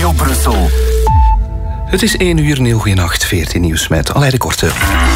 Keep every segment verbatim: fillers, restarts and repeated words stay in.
Studio Brussel. Het is één uur, een heel goede nacht, veertien nieuws met Aleid de Korte.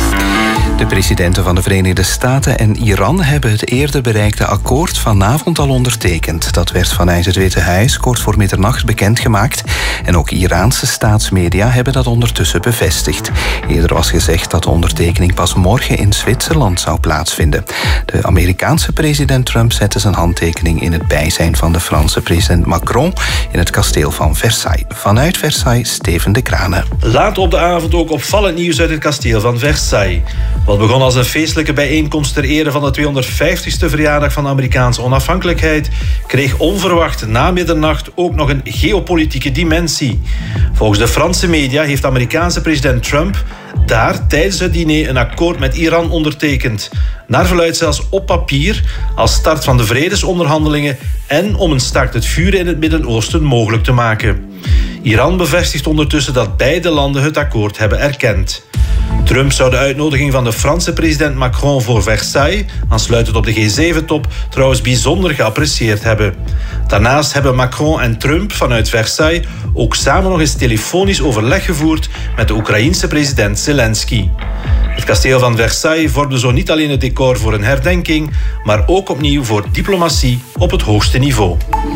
De presidenten van de Verenigde Staten en Iran hebben het eerder bereikte akkoord vanavond al ondertekend. Dat werd vanuit het Witte Huis kort voor middernacht bekendgemaakt. En ook Iraanse staatsmedia hebben dat ondertussen bevestigd. Eerder was gezegd dat de ondertekening pas morgen in Zwitserland zou plaatsvinden. De Amerikaanse president Trump zette zijn handtekening in het bijzijn van de Franse president Macron in het kasteel van Versailles. Vanuit Versailles, Steven de Kranen. Laat op de avond ook opvallend nieuws uit het kasteel van Versailles. Wat begon als een feestelijke bijeenkomst ter ere van de tweehonderdvijftigste verjaardag van de Amerikaanse onafhankelijkheid, kreeg onverwacht na middernacht ook nog een geopolitieke dimensie. Volgens de Franse media heeft de Amerikaanse president Trump daar tijdens het diner een akkoord met Iran ondertekend. Naar verluidt zelfs op papier als start van de vredesonderhandelingen en om een staakt het vuren in het Midden-Oosten mogelijk te maken. Iran bevestigt ondertussen dat beide landen het akkoord hebben erkend. Trump zou de uitnodiging van de Franse president Macron voor Versailles, aansluitend op de G zeven top, trouwens bijzonder geapprecieerd hebben. Daarnaast hebben Macron en Trump vanuit Versailles ook samen nog eens telefonisch overleg gevoerd met de Oekraïense president Zelensky. Het kasteel van Versailles vormde zo niet alleen het decor voor een herdenking, maar ook opnieuw voor diplomatie op het hoogste niveau.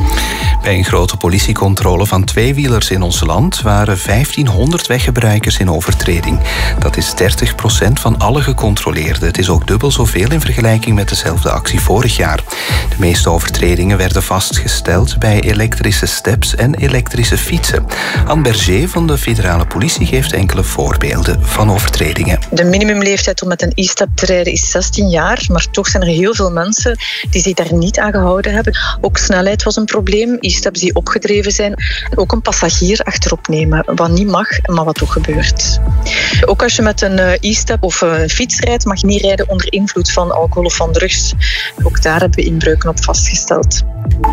Bij een grote politiecontrole van tweewielers in ons land waren vijftienhonderd weggebruikers in overtreding. Dat is dertig procent van alle gecontroleerden. Het is ook dubbel zoveel in vergelijking met dezelfde actie vorig jaar. De meeste overtredingen werden vastgesteld bij elektrische steps en elektrische fietsen. Anne Berger van de federale politie geeft enkele voorbeelden van overtredingen. De minimumleeftijd om met een e-step te rijden is zestien jaar, maar toch zijn er heel veel mensen die zich daar niet aan gehouden hebben. Ook snelheid was een probleem. E-steps die opgedreven zijn. Ook een passagier achterop nemen, wat niet mag, maar wat toch gebeurt. Ook als je met een e-step of een fiets rijdt, mag je niet rijden onder invloed van alcohol of van drugs. Ook daar hebben we inbreuken op vastgesteld.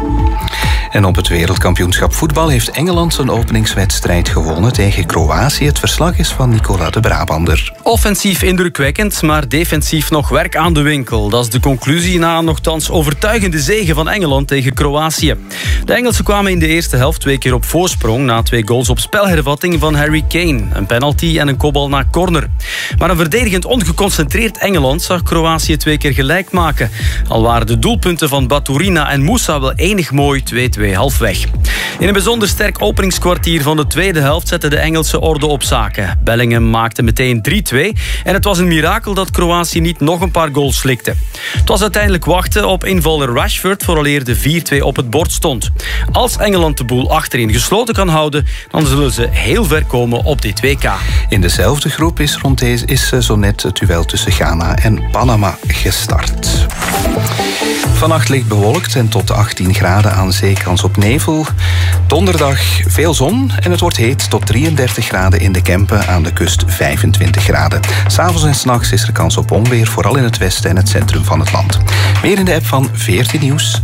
En op het wereldkampioenschap voetbal heeft Engeland zijn openingswedstrijd gewonnen tegen Kroatië. Het verslag is van Nicola de Brabander. Offensief indrukwekkend, maar defensief nog werk aan de winkel. Dat is de conclusie na een nogthans overtuigende zege van Engeland tegen Kroatië. De Engelsen kwamen in de eerste helft twee keer op voorsprong na twee goals op spelhervatting van Harry Kane. Een penalty en een kopbal naar corner. Maar een verdedigend ongeconcentreerd Engeland zag Kroatië twee keer gelijk maken. Al waren de doelpunten van Baturina en Moussa wel enig mooi twee-twee halfweg. In een bijzonder sterk openingskwartier van de tweede helft zette de Engelsen orde op zaken. Bellingham maakte meteen drie-twee en het was een mirakel dat Kroatië niet nog een paar goals slikte. Het was uiteindelijk wachten op invaller Rashford vooraleer de vier-twee op het bord stond. Als Engeland de boel achterin gesloten kan houden, dan zullen ze heel ver komen op dit W K. In dezelfde groep is rond deze is zo net het duel tussen Ghana en Panama gestart. Vannacht licht bewolkt en tot achttien graden aan zee, kans op nevel. Donderdag veel zon en het wordt heet tot drieëndertig graden in de Kempen, aan de kust vijfentwintig graden. S'avonds en 's nachts is er kans op onweer, vooral in het westen en het centrum van het land. Meer in de app van veertien Nieuws.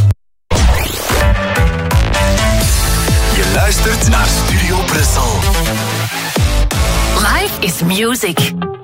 Je luistert naar Studio Brussel. Life is music.